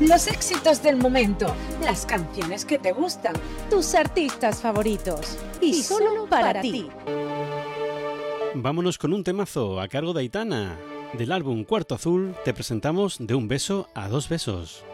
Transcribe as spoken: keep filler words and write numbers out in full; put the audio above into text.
Los éxitos del momento, las canciones que te gustan, tus artistas favoritos. Y, y solo para, para ti. Vámonos con un temazo a cargo de Aitana. Del álbum Cuarto Azul te presentamos De un beso a dos besos.